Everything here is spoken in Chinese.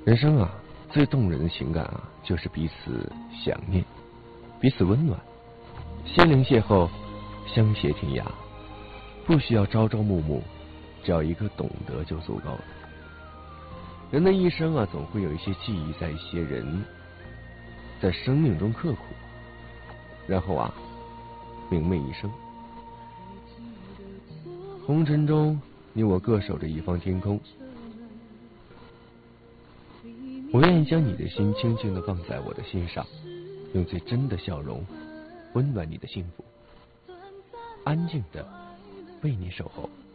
人生啊，最动人的情感啊，就是彼此想念，彼此温暖，心灵邂逅，相携天涯。不需要朝朝暮暮，只要一个懂得就足够了。人的一生啊，总会有一些记忆在一些人在生命中刻苦，然后啊，明媚一生。红尘中，你我各守着一方天空。我愿意将你的心轻轻地放在我的心上，用最真的笑容温暖你的幸福，安静地为你守候。